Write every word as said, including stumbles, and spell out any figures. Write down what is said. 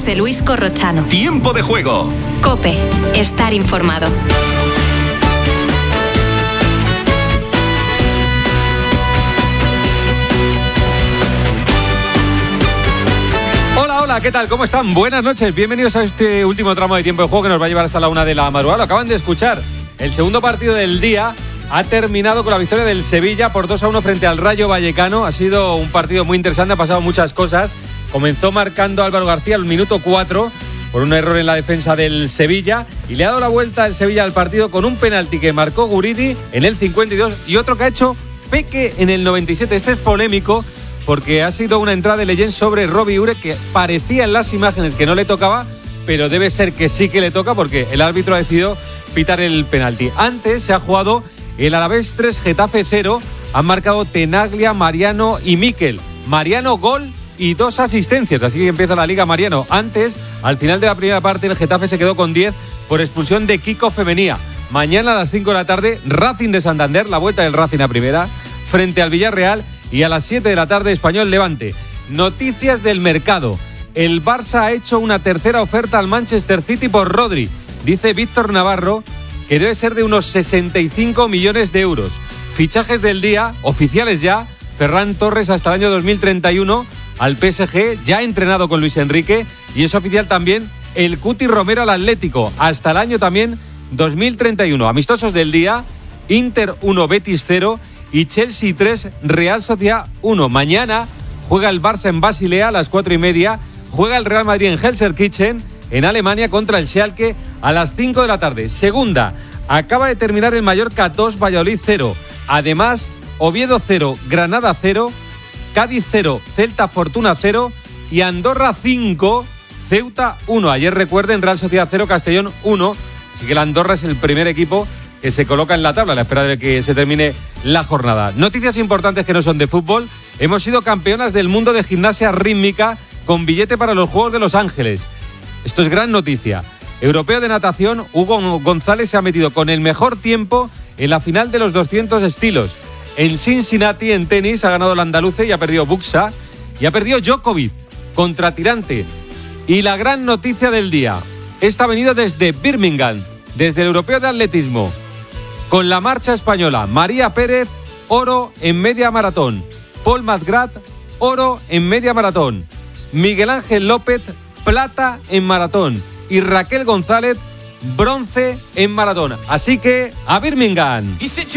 José Luis Corrochano. Tiempo de juego. COPE. Estar informado. Hola, ¿qué tal? ¿Cómo están? Buenas noches, bienvenidos a este último tramo de tiempo de juego que nos va a llevar hasta la una de la madrugada. Lo acaban de escuchar. El segundo partido del día ha terminado con la victoria del Sevilla por dos a uno frente al Rayo Vallecano. Ha sido un partido muy interesante, ha pasado muchas cosas. Comenzó marcando Álvaro García al minuto cuatro por un error en la defensa del Sevilla y le ha dado la vuelta el Sevilla al partido con un penalti que marcó Guridi en el cincuenta y dos y otro que ha hecho Peque en el noventa y siete. Este es polémico porque ha sido una entrada de Leyen sobre Robbie Ure que parecía en las imágenes que no le tocaba, pero debe ser que sí que le toca porque el árbitro ha decidido pitar el penalti. Antes se ha jugado el Alavés tres, Getafe cero, han marcado Tenaglia, Mariano y Miquel. Mariano gol y dos asistencias, así que empieza la Liga Mariano. Antes, al final de la primera parte, el Getafe se quedó con diez por expulsión de Kiko Femenía. Mañana a las cinco de la tarde, Racing de Santander, la vuelta del Racing a primera, frente al Villarreal. Y a las siete de la tarde, Español Levante. Noticias del mercado. El Barça ha hecho una tercera oferta al Manchester City por Rodri. Dice Víctor Navarro que debe ser de unos sesenta y cinco millones de euros. Fichajes del día, oficiales ya. Ferran Torres hasta el año dos mil treinta y uno al P S G, ya entrenado con Luis Enrique. Y es oficial también el Cuti Romero al Atlético, hasta el año también dos mil treinta y uno. Amistosos del día, Inter uno, Betis cero. Y Chelsea tres, Real Sociedad uno. Mañana juega el Barça en Basilea a las cuatro y media. Juega el Real Madrid en Gelsenkirchen, en Alemania, contra el Schalke a las cinco de la tarde. Segunda, acaba de terminar el Mallorca dos, Valladolid cero. Además, Oviedo cero, Granada cero, Cádiz cero, Celta Fortuna cero y Andorra cinco, Ceuta uno. Ayer, recuerden, Real Sociedad cero, Castellón uno. Así que el Andorra es el primer equipo que se coloca en la tabla a la espera de que se termine la jornada. Noticias importantes que no son de fútbol. Hemos sido campeonas del mundo de gimnasia rítmica con billete para los Juegos de Los Ángeles. Esto es gran noticia. Europeo de natación, Hugo González se ha metido con el mejor tiempo en la final de los doscientos estilos. En Cincinnati, en tenis, ha ganado el andaluce y ha perdido Buxa. Y ha perdido Djokovic contra Tirante. Y la gran noticia del día. Esta ha venido desde Birmingham, desde el Europeo de Atletismo. Con la marcha española, María Pérez, oro en media maratón. Paul Madgrat, oro en media maratón. Miguel Ángel López, plata en maratón. Y Raquel González, bronce en maratón. Así que, a Birmingham.